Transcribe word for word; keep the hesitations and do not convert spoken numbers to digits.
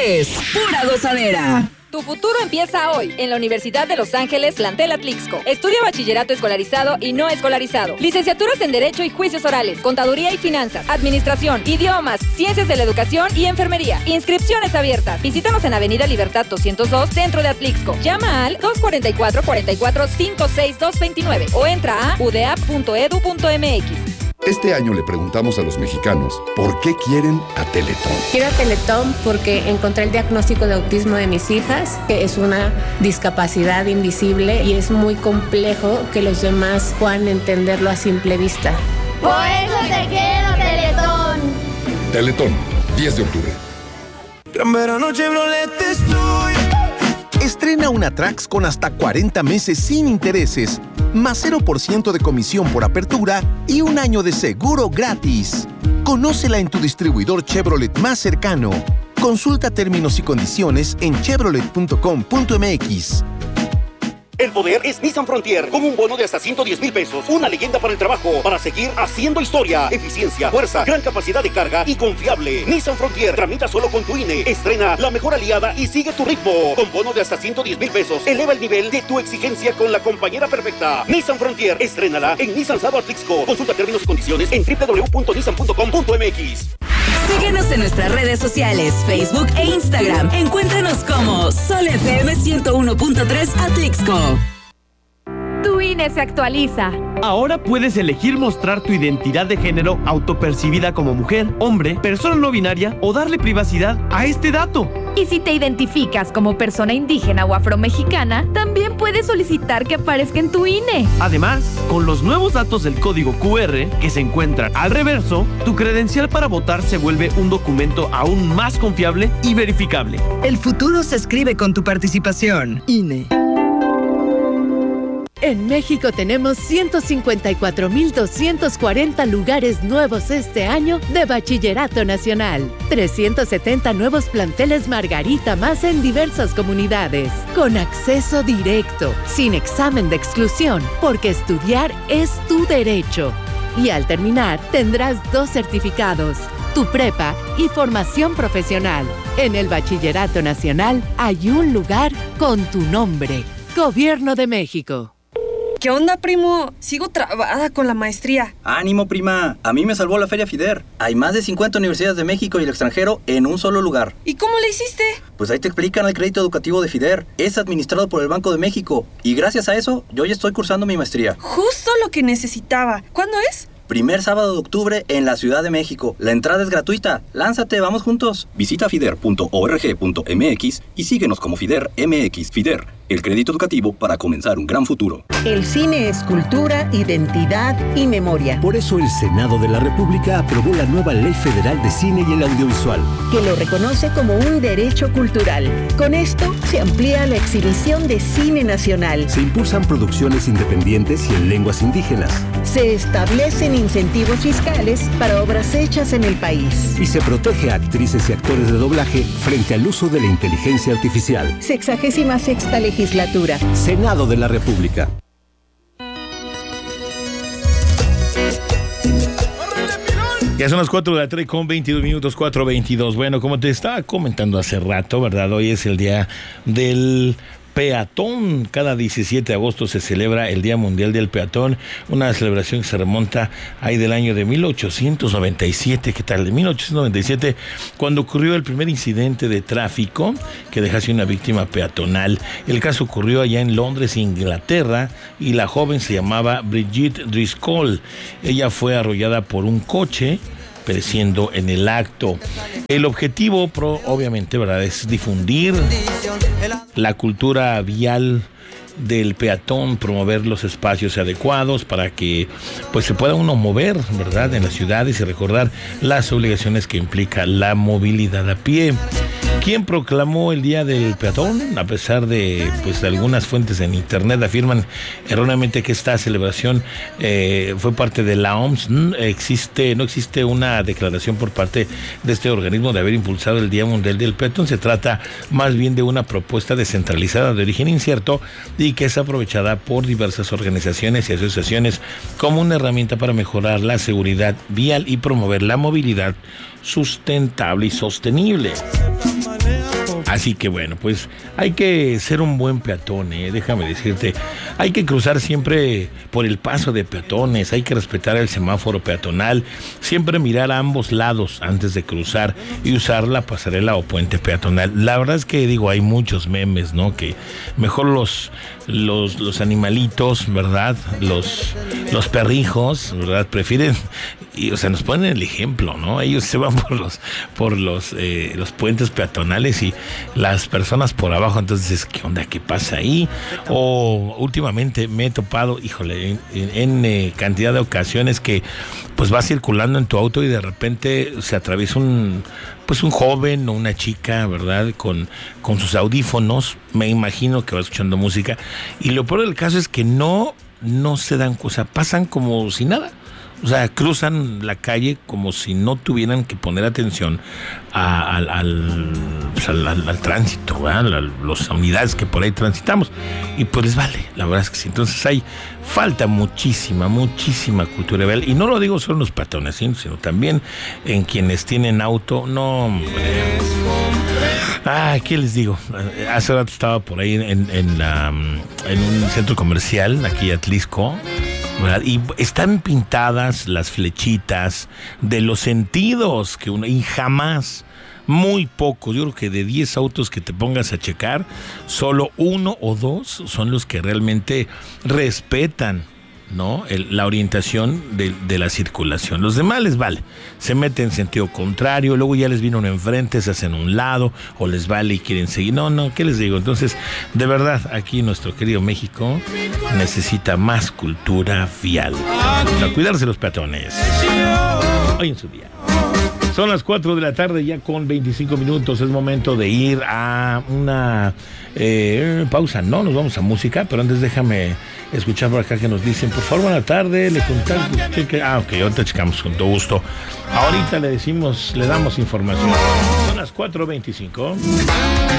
es pura gozadera. Tu futuro empieza hoy en la Universidad de Los Ángeles, plantel Atlixco. Estudia bachillerato escolarizado y no escolarizado. Licenciaturas en Derecho y Juicios Orales, Contaduría y Finanzas, Administración, Idiomas, Ciencias de la Educación y Enfermería. Inscripciones abiertas. Visítanos en Avenida Libertad doscientos dos, Centro de Atlixco. Llama al dos cuatro cuatro, cuatro cuatro cinco seis dos dos nueve o entra a u d a p punto e d u punto m x. Este año le preguntamos a los mexicanos por qué quieren a Teletón. Quiero a Teletón porque encontré el diagnóstico de autismo de mis hijas, que es una discapacidad invisible y es muy complejo que los demás puedan entenderlo a simple vista. Por eso te quiero, Teletón. Teletón, diez de octubre. Gran verano Chevrolet estoy. Estrena una Trax con hasta cuarenta meses sin intereses, más cero por ciento de comisión por apertura y un año de seguro gratis. Conócela en tu distribuidor Chevrolet más cercano. Consulta términos y condiciones en chevrolet punto com punto m x. El poder es Nissan Frontier, con un bono de hasta ciento diez mil pesos. Una leyenda para el trabajo, para seguir haciendo historia. Eficiencia, fuerza, gran capacidad de carga y confiable. Nissan Frontier, tramita solo con tu I N E. Estrena la mejor aliada y sigue tu ritmo. Con bono de hasta ciento diez mil pesos. Eleva el nivel de tu exigencia con la compañera perfecta. Nissan Frontier, estrénala en Nissan Sado Atlixco. Consulta términos y condiciones en w w w punto nissan punto com punto m x. Síguenos en nuestras redes sociales, Facebook e Instagram. Encuéntranos como Sol F M ciento uno punto tres Atlixco. Tu I N E se actualiza. Ahora puedes elegir mostrar tu identidad de género autopercibida como mujer, hombre, persona no binaria o darle privacidad a este dato. Y si te identificas como persona indígena o afromexicana, también puedes solicitar que aparezca en tu I N E. Además, con los nuevos datos del código cu erre que se encuentran al reverso, tu credencial para votar se vuelve un documento aún más confiable y verificable. El futuro se escribe con tu participación. I N E. En México tenemos ciento cincuenta y cuatro mil doscientos cuarenta lugares nuevos este año de Bachillerato Nacional. trescientos setenta nuevos planteles Margarita más en diversas comunidades. Con acceso directo, sin examen de exclusión, porque estudiar es tu derecho. Y al terminar, tendrás dos certificados, tu prepa y formación profesional. En el Bachillerato Nacional hay un lugar con tu nombre. Gobierno de México. ¿Qué onda, primo? Sigo trabada con la maestría. ¡Ánimo, prima! A mí me salvó la Feria FIDER. Hay más de cincuenta universidades de México y el extranjero en un solo lugar. ¿Y cómo le hiciste? Pues ahí te explican el crédito educativo de FIDER. Es administrado por el Banco de México. Y gracias a eso, yo ya estoy cursando mi maestría. Justo lo que necesitaba. ¿Cuándo es? Primer sábado de octubre en la Ciudad de México. La entrada es gratuita. Lánzate, vamos juntos. Visita fider punto org punto m x y síguenos como FIDER M X. FIDER, el crédito educativo para comenzar un gran futuro. El cine es cultura, identidad y memoria. Por eso el Senado de la República aprobó la nueva Ley Federal de Cine y el Audiovisual, que lo reconoce como un derecho cultural. Con esto se amplía la exhibición de cine nacional. Se impulsan producciones independientes y en lenguas indígenas. Se establecen incentivos fiscales para obras hechas en el país. Y se protege a actrices y actores de doblaje frente al uso de la inteligencia artificial. Sexagésima sexta legislatura. Senado de la República. Ya son las cuatro de la tarde con veintidós minutos, cuatro veintidós. Bueno, como te estaba comentando hace rato, ¿verdad? Hoy es el día del peatón. Cada diecisiete de agosto se celebra el Día Mundial del Peatón, una celebración que se remonta ahí del año de mil ochocientos noventa y siete. ¿Qué tal? De mil ochocientos noventa y siete, cuando ocurrió el primer incidente de tráfico que dejase una víctima peatonal. El caso ocurrió allá en Londres, Inglaterra, y la joven se llamaba Bridget Driscoll. Ella fue arrollada por un coche, pereciendo en el acto. El objetivo, pro, obviamente, ¿verdad?, es difundir la cultura vial del peatón, promover los espacios adecuados para que pues se pueda uno mover, ¿verdad?, en las ciudades y recordar las obligaciones que implica la movilidad a pie. ¿Quién proclamó el Día del Peatón? A pesar de pues algunas fuentes en internet afirman erróneamente que esta celebración eh, fue parte de la O M S. No existe, no existe una declaración por parte de este organismo de haber impulsado el Día Mundial del Peatón. Se trata más bien de una propuesta descentralizada de origen incierto y que es aprovechada por diversas organizaciones y asociaciones como una herramienta para mejorar la seguridad vial y promover la movilidad sustentable y sostenible. Así que bueno, pues hay que ser un buen peatón, ¿eh? Déjame decirte, hay que cruzar siempre por el paso de peatones, hay que respetar el semáforo peatonal, siempre mirar a ambos lados antes de cruzar y usar la pasarela o puente peatonal. La verdad es que digo, hay muchos memes, ¿no? Que mejor los los, los animalitos, ¿verdad? Los, los perrijos, ¿verdad? Prefieren, y, o sea, nos ponen el ejemplo, ¿no? Ellos se van por los, por los, eh, los puentes peatonales y las personas por abajo, entonces, ¿qué onda? ¿Qué pasa ahí? O últimamente me he topado, híjole, en, en, en eh, cantidad de ocasiones que pues vas circulando en tu auto y de repente se atraviesa un pues un joven o una chica, ¿verdad? Con, con sus audífonos, me imagino que va escuchando música, y lo peor del caso es que no, no se dan cosas, pasan como si nada. O sea, cruzan la calle como si no tuvieran que poner atención a, al, al, pues al, al, al tránsito, ¿verdad? A las unidades que por ahí transitamos. Y pues les vale, la verdad es que sí. Entonces hay falta muchísima, muchísima cultura vial. Y no lo digo solo en los peatones, sino también en quienes tienen auto. No, hombre. Ah, ¿qué les digo? Hace rato estaba por ahí en, en, la, en un centro comercial, aquí en Atlixco, ¿verdad? Y están pintadas las flechitas de los sentidos que uno, y jamás, muy pocos, yo creo que de diez autos que te pongas a checar, solo uno o dos son los que realmente respetan, ¿no? El, la orientación de, de la circulación. Los demás les vale, se meten en sentido contrario, luego ya les viene uno enfrente, se hacen a un lado, o les vale y quieren seguir. No, no, ¿qué les digo? Entonces, de verdad, aquí nuestro querido México necesita más cultura vial para cuidarse los peatones hoy en su día. Son las cuatro de la tarde ya con veinticinco minutos. Es momento de ir a una eh, pausa. No, nos vamos a música, pero antes déjame escuchar por acá que nos dicen, por favor, buena tarde, le contacto. Ah, ok, ahorita checamos con todo gusto. Ahorita le decimos, le damos información. Son las cuatro veinticinco.